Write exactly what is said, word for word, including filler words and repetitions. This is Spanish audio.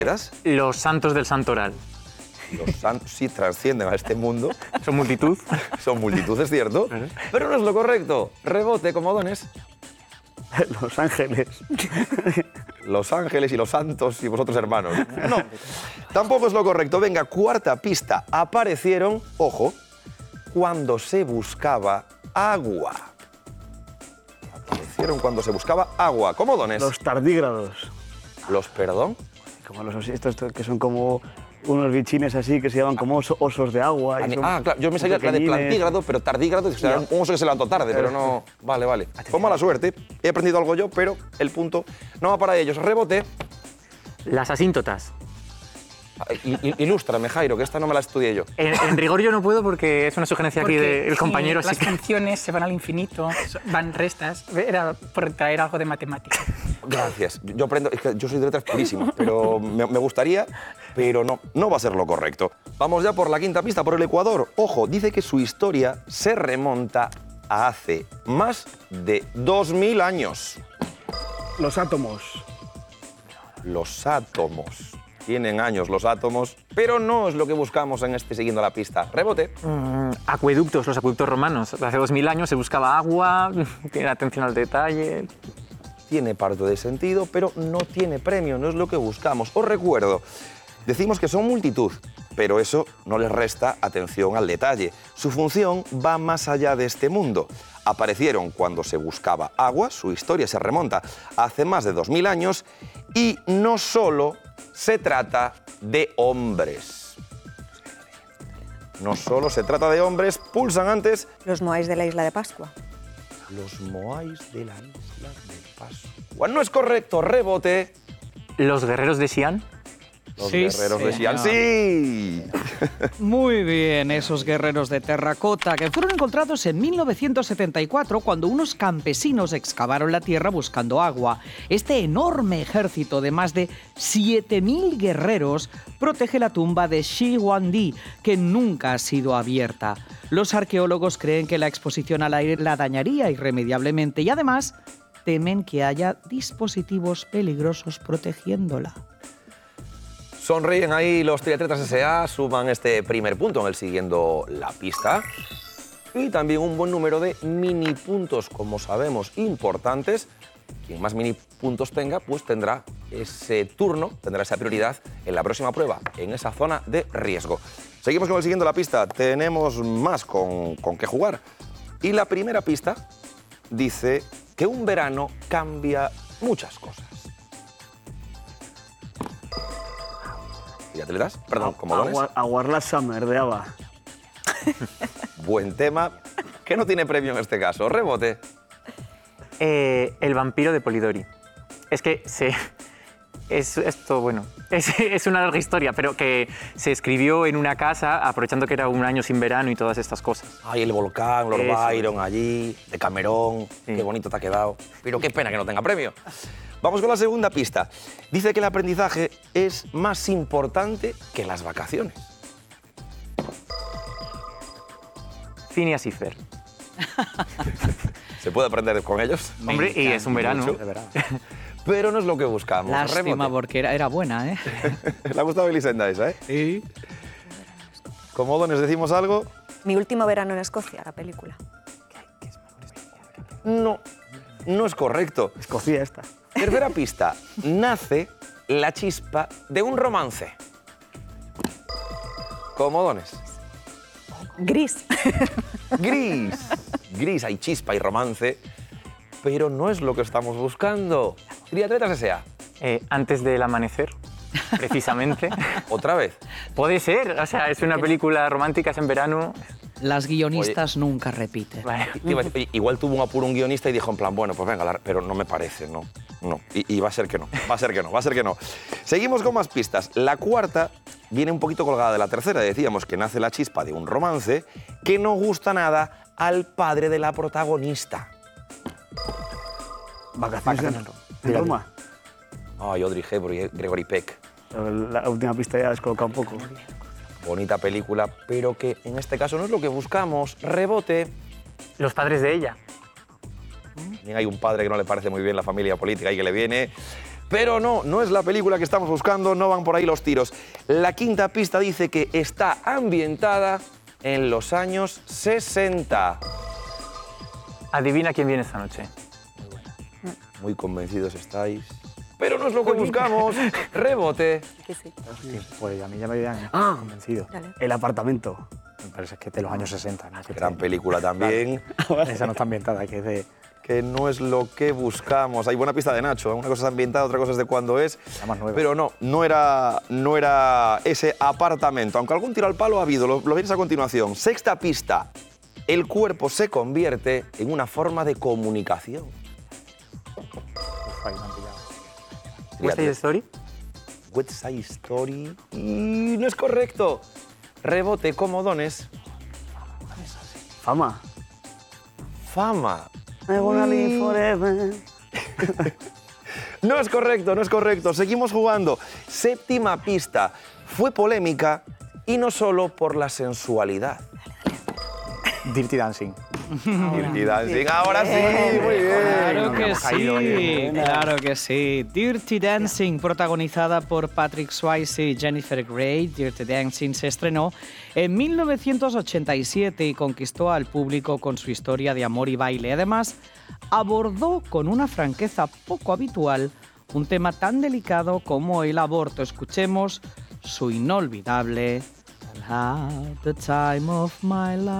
Los santos del santoral. Los santos sí trascienden a este mundo. Son multitud. Son multitud, es cierto. Pero no es lo correcto. Rebote, Comodones. Los ángeles. Los ángeles y los santos y vosotros hermanos. No, tampoco es lo correcto. Venga, cuarta pista. Aparecieron, ojo, cuando se buscaba agua. Aparecieron cuando se buscaba agua. Comodones. Los tardígrados. ¿Los perdón? Como los estos que son como unos bichines así que se llaman como oso, osos de agua. Y Ah, claro, yo me sabía la de plantígrado, pero tardígrado, o sea, un oso que se levantó tarde, pero no... Vale, vale. Fue mala suerte, he aprendido algo yo, pero el punto no va para ellos. Rebote. Las asíntotas. Ilústrame, Jairo, que esta no me la estudié yo. En, en rigor yo no puedo porque es una sugerencia aquí Porque, del compañero. sí, las así que... funciones se van al infinito, van restas. Era por traer algo de matemática. Gracias. Yo aprendo, es que yo soy de letras purísimo, pero me, me gustaría, pero no, no va a ser lo correcto. Vamos ya por la quinta pista, por el Ecuador. Ojo, dice que su historia se remonta a hace más de dos mil años. Los átomos. Los átomos. Tienen años los átomos, pero no es lo que buscamos en este Siguiendo la Pista. Rebote. Mm, acueductos, los acueductos romanos. Hace dos mil años se buscaba agua, tiene atención al detalle. Tiene parte de sentido, pero no tiene premio, no es lo que buscamos. Os recuerdo, decimos que son multitud, pero eso no les resta atención al detalle. Su función va más allá de este mundo. Aparecieron cuando se buscaba agua, su historia se remonta a hace más de dos mil años y no solo se trata de hombres. No solo se trata de hombres, pulsan antes. Los moáis de la isla de Pascua. Los moáis de la isla de Pascua. No es correcto, rebote. Los guerreros de Xi'an. Los Sí, guerreros de Xi'an, señor. sí. Muy bien, esos guerreros de terracota que fueron encontrados en mil novecientos setenta y cuatro cuando unos campesinos excavaron la tierra buscando agua. Este enorme ejército de más de siete mil guerreros protege la tumba de Shi Huangdi, que nunca ha sido abierta. Los arqueólogos creen que la exposición al aire la dañaría irremediablemente y además temen que haya dispositivos peligrosos protegiéndola. Sonríen ahí los triatletas S A, suman este primer punto en el Siguiendo la Pista. Y también un buen número de mini puntos, como sabemos, importantes. Quien más mini puntos tenga, pues tendrá ese turno, tendrá esa prioridad en la próxima prueba, en esa zona de riesgo. Seguimos con el Siguiendo la Pista. Tenemos más con, con qué jugar. Y la primera pista dice que un verano cambia muchas cosas. ¿Ya te le das? Perdón, Comodones. Agua, Aguarlas Summer de ABBA. Buen tema, que no tiene premio en este caso. Rebote. Eh, el vampiro de Polidori. Es que se... Es esto, bueno, es, es una larga historia, pero que se escribió en una casa aprovechando que era un año sin verano y todas estas cosas. Ay, el volcán, Lord Eso. Byron allí, de Camerón. Sí. Qué bonito te ha quedado. Pero qué pena que no tenga premio. Vamos con la segunda pista. Dice que el aprendizaje es más importante que las vacaciones. Phineas y Fer. ¿Se puede aprender con ellos? Me Hombre, y es un verano. Mucho. Pero no es lo que buscamos. Lástima, Rebote. porque era, era buena, ¿eh? Le ha gustado Elisenda esa, ¿eh? Sí. Comodones, ¿decimos algo? Mi último verano en Escocia, la película. No, no es correcto. Escocia esta. Tercera pista. Nace la chispa de un romance. Comodones. Gris. Gris. Gris, hay chispa y romance, pero no es lo que estamos buscando. Triatletas S A. Eh, antes del amanecer, precisamente. ¿Otra vez? Puede ser, o sea, es una película romántica, es en verano. Las guionistas nunca repiten. Vale. Te iba a decir, igual tuvo un apuro un guionista y dijo en plan, bueno, pues venga, la- pero no me parece, no, no. Y, y va a ser que no, va a ser que no, va a ser que no. Seguimos con más pistas. La cuarta viene un poquito colgada de la tercera. Decíamos que nace la chispa de un romance que no gusta nada al padre de la protagonista. Vacaciones en Roma. Ay, Audrey Hepburn y Gregory Peck. La última pista ya descoloca un poco. Bonita película, pero que en este caso no es lo que buscamos. Rebote. Los padres de ella. También hay un padre que no le parece muy bien la familia política y que le viene. Pero no, no es la película que estamos buscando, no van por ahí los tiros. La quinta pista dice que está ambientada en los años sesenta. Adivina quién viene esta noche. Muy convencidos estáis. Pero no es lo que buscamos. Rebote. Que sí. Pues a mí ya me habían Ah. convencido. Dale. El apartamento. Me parece que es de los años sesenta. ¿no? Que Gran te- película también. Esa no está ambientada, que es de... Que no es lo que buscamos. Hay buena pista de Nacho. Una cosa es ambientada, otra cosa es de cuándo es. La más nueva. Pero no, no era, no era ese apartamento. Aunque algún tiro al palo ha habido. Lo, lo veis a continuación. Sexta pista. El cuerpo se convierte en una forma de comunicación. Uf, ahí me han pillado. ¿West Side Story? West Side Story. Y no es correcto. Rebote, comodones. Fama. Fama. I wanna live forever. No es correcto, no es correcto. Seguimos jugando. Séptima pista. Fue polémica y no solo por la sensualidad. Dirty Dancing. Dirty Dancing. Ahora sí, muy bien. Claro que hemos caído sí, bien. claro que sí. Dirty Dancing, protagonizada por Patrick Swayze y Jennifer Grey. Dirty Dancing se estrenó en mil novecientos ochenta y siete y conquistó al público con su historia de amor y baile. Además, abordó con una franqueza poco habitual un tema tan delicado como el aborto. Escuchemos su inolvidable I've had the time of my life.